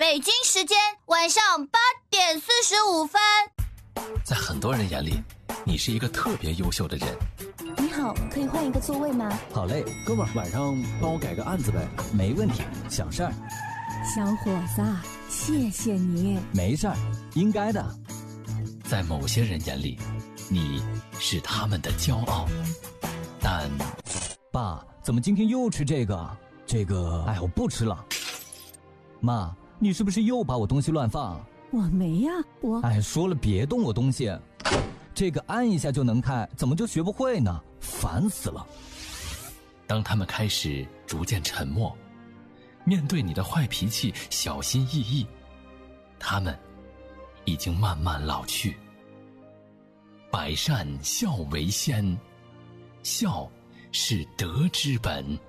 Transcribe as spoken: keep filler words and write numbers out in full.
北京时间晚上八点四十五分。 在很多人眼里，你是一个特别优秀的人。 你好，可以换一个座位吗？ 好嘞，哥们儿，晚上帮我改个案子呗。 没问题，小事儿。 小伙子，谢谢你。 没事儿，应该的。 在某些人眼里，你是他们的骄傲，但…… 爸，怎么今天又吃这个？这个……哎，我不吃了。妈，你是不是又把我东西乱放？ 我没呀，我…… 哎，说了别动我东西。这个按一下就能开，怎么就学不会呢？烦死了！ 当他们开始逐渐沉默，面对你的坏脾气小心翼翼，他们已经慢慢老去。百善孝为先，孝是德之本。